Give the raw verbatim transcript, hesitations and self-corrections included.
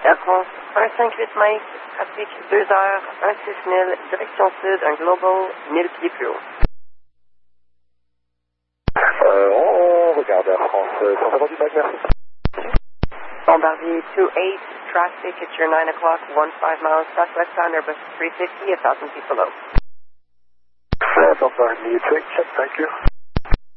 Air France un cinq huit Mike, trafic deux heures, un six mille, direction sud, un global, mille pieds plus haut. Euh, on regarde Air France, cent cinquante-huit Mike, merci. Bombardier two eight, traffic at your nine o'clock, one five miles southwest on Airbus three fifty, a thousand feet below. Uh, Bombardier two eight, check, thank you.